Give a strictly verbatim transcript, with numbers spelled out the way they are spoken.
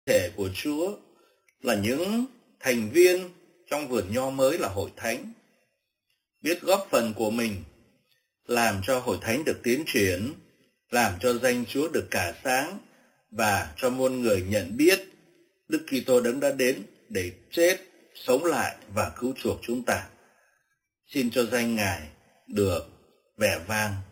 Thể của Chúa là những thành viên trong vườn nho mới là hội thánh, biết góp phần của mình làm cho hội thánh được tiến triển, làm cho danh Chúa được cả sáng và cho muôn người nhận biết Đức Kitô Đấng đã đến để chết, sống lại và cứu chuộc chúng ta. Xin cho danh Ngài được vẻ vang